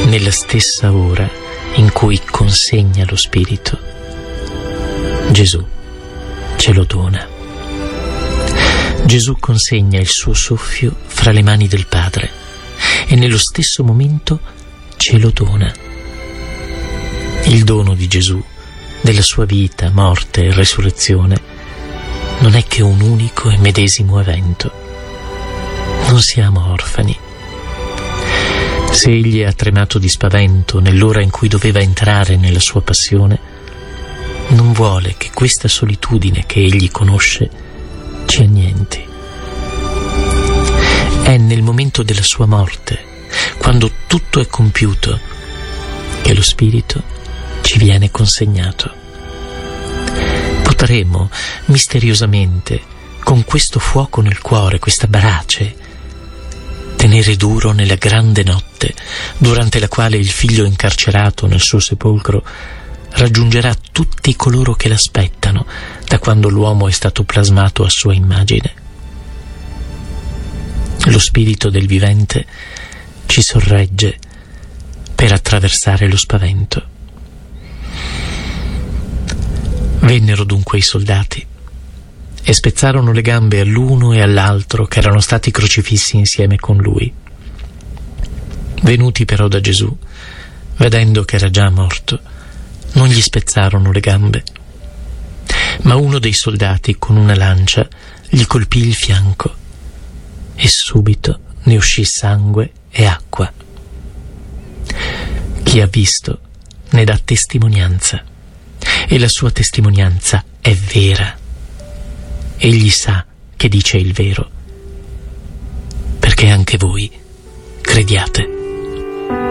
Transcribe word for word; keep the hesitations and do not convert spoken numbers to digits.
nella stessa ora in cui consegna lo Spirito, Gesù ce lo dona. Gesù consegna il suo soffio fra le mani del Padre e nello stesso momento ce lo dona. Il dono di Gesù, della sua vita, morte e resurrezione, non è che un unico e medesimo evento. Non siamo orfani. Se egli ha tremato di spavento nell'ora in cui doveva entrare nella sua passione, non vuole che questa solitudine che egli conosce ci annienti. È nel momento della sua morte, quando tutto è compiuto, che lo Spirito ci viene consegnato. Potremo misteriosamente, con questo fuoco nel cuore, questa brace, tenere duro nella grande notte durante la quale il figlio incarcerato nel suo sepolcro raggiungerà tutti coloro che l'aspettano da quando l'uomo è stato plasmato a sua immagine. Lo Spirito del vivente ci sorregge per attraversare lo spavento. Vennero dunque i soldati e spezzarono le gambe all'uno e all'altro che erano stati crocifissi insieme con lui. Venuti però da Gesù, vedendo che era già morto, non gli spezzarono le gambe, ma uno dei soldati con una lancia gli colpì il fianco e subito ne uscì sangue e acqua. Chi ha visto ne dà testimonianza e la sua testimonianza è vera. Egli sa che dice il vero, perché anche voi crediate.